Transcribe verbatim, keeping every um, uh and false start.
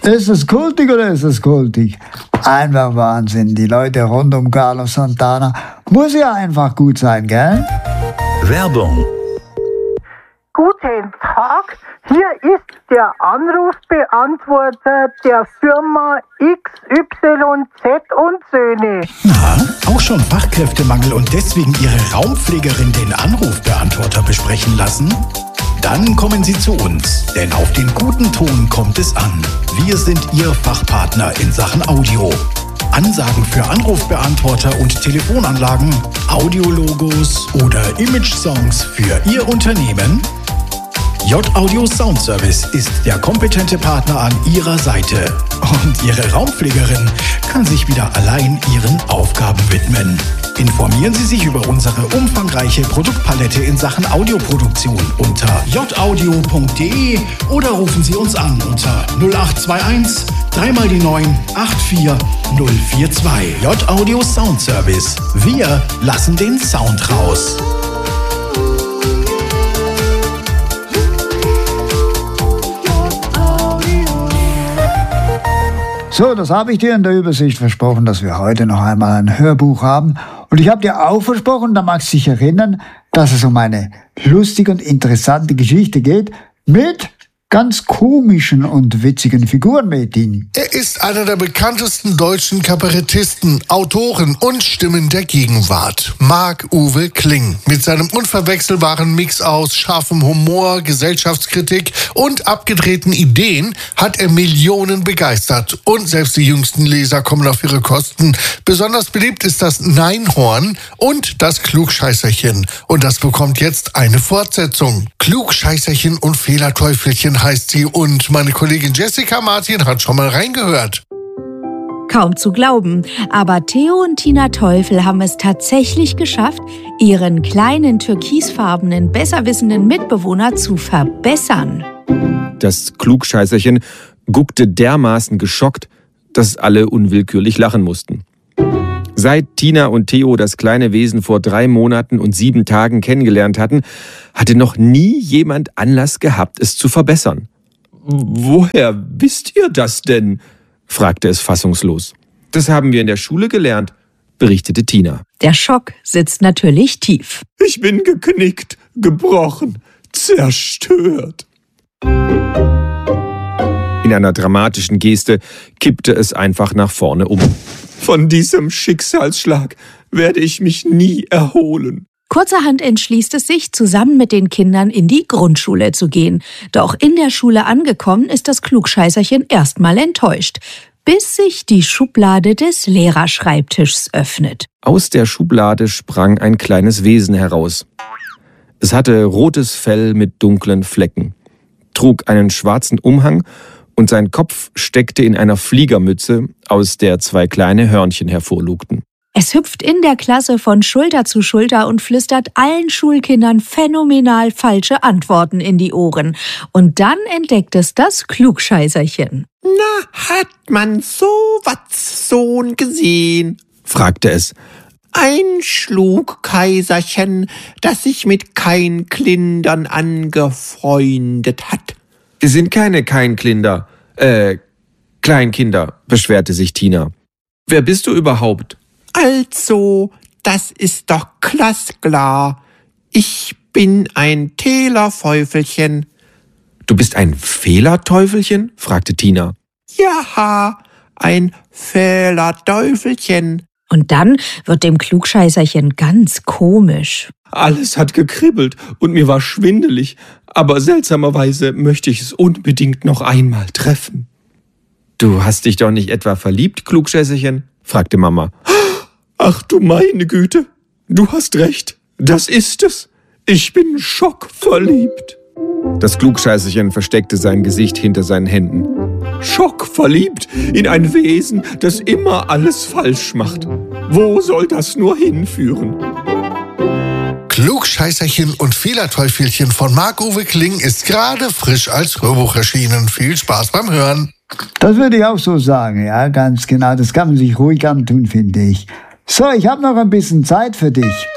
Ist es kultig oder ist es kultig? Einfach Wahnsinn. Die Leute rund um Carlos Santana. Muss ja einfach gut sein, gell? Werbung. Guten Tag, hier ist der Anrufbeantworter der Firma X Y Z und Söhne. Na, auch schon Fachkräftemangel und deswegen Ihre Raumpflegerin den Anrufbeantworter besprechen lassen? Dann kommen Sie zu uns, denn auf den guten Ton kommt es an. Wir sind Ihr Fachpartner in Sachen Audio. Ansagen für Anrufbeantworter und Telefonanlagen, Audiologos oder Image-Songs für Ihr Unternehmen? J-Audio Sound Service ist der kompetente Partner an Ihrer Seite. Und Ihre Raumpflegerin kann sich wieder allein Ihren Aufgaben widmen. Informieren Sie sich über unsere umfangreiche Produktpalette in Sachen Audioproduktion unter j audio punkt de oder rufen Sie uns an unter null acht zwei eins drei mal die neun acht vier null vier zwei. J-Audio Sound Service. Wir lassen den Sound raus. So, das habe ich dir in der Übersicht versprochen, dass wir heute noch einmal ein Hörbuch haben. Und ich habe dir auch versprochen, da magst du dich erinnern, dass es um eine lustige und interessante Geschichte geht mit ganz komischen und witzigen Figuren, Metin. Er ist einer der bekanntesten deutschen Kabarettisten, Autoren und Stimmen der Gegenwart. Marc-Uwe Kling. Mit seinem unverwechselbaren Mix aus scharfem Humor, Gesellschaftskritik und abgedrehten Ideen hat er Millionen begeistert. Und selbst die jüngsten Leser kommen auf ihre Kosten. Besonders beliebt ist das Neinhorn und das Klugscheißerchen. Und das bekommt jetzt eine Fortsetzung. Klugscheißerchen und Fehlerteufelchen heißt sie und meine Kollegin Jessica Martin hat schon mal reingehört. Kaum zu glauben, aber Theo und Tina Teufel haben es tatsächlich geschafft, ihren kleinen türkisfarbenen, besserwissenden Mitbewohner zu verbessern. Das Klugscheißerchen guckte dermaßen geschockt, dass alle unwillkürlich lachen mussten. Seit Tina und Theo das kleine Wesen vor drei Monaten und sieben Tagen kennengelernt hatten, hatte noch nie jemand Anlass gehabt, es zu verbessern. »Woher wisst ihr das denn?« fragte es fassungslos. »Das haben wir in der Schule gelernt«, berichtete Tina. Der Schock sitzt natürlich tief. »Ich bin geknickt, gebrochen, zerstört.« In einer dramatischen Geste kippte es einfach nach vorne um. »Von diesem Schicksalsschlag werde ich mich nie erholen.« Kurzerhand entschließt es sich, zusammen mit den Kindern in die Grundschule zu gehen. Doch in der Schule angekommen ist das Klugscheißerchen erstmal enttäuscht, bis sich die Schublade des Lehrerschreibtischs öffnet. Aus der Schublade sprang ein kleines Wesen heraus. Es hatte rotes Fell mit dunklen Flecken, trug einen schwarzen Umhang und sein Kopf steckte in einer Fliegermütze, aus der zwei kleine Hörnchen hervorlugten. Es hüpft in der Klasse von Schulter zu Schulter und flüstert allen Schulkindern phänomenal falsche Antworten in die Ohren. Und dann entdeckt es das Klugscheißerchen. »Na, hat man so was Sohn gesehen?« fragte es. »Ein Schlugkaiserchen, das sich mit Keinklindern angefreundet hat.« »Wir sind keine Keinklinder, äh, Kleinkinder«, beschwerte sich Tina. »Wer bist du überhaupt?« »Also, das ist doch glasklar. Ich bin ein Teilerfäufelchen.« »Du bist ein Fehlerteufelchen?« fragte Tina. »Ja, ein Fehlerteufelchen.« Und dann wird dem Klugscheißerchen ganz komisch. »Alles hat gekribbelt und mir war schwindelig, aber seltsamerweise möchte ich es unbedingt noch einmal treffen.« »Du hast dich doch nicht etwa verliebt, Klugscheißerchen?« fragte Mama. »Ach du meine Güte, du hast recht, das ist es. Ich bin schockverliebt.« Das Klugscheißerchen versteckte sein Gesicht hinter seinen Händen. »Schockverliebt in ein Wesen, das immer alles falsch macht. Wo soll das nur hinführen?« Klugscheißerchen und Fehlerteufelchen von Marc-Uwe Kling ist gerade frisch als Hörbuch erschienen. Viel Spaß beim Hören. Das würde ich auch so sagen, ja, ganz genau. Das kann man sich ruhig antun, finde ich. So, ich habe noch ein bisschen Zeit für dich.